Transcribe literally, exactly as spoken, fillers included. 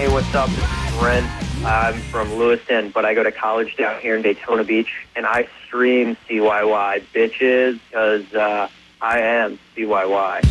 Hey, what's up? This is Brent. I'm from Lewiston, but I go to college down here in Daytona Beach, and I stream C Y Y bitches because uh, I am C Y Y.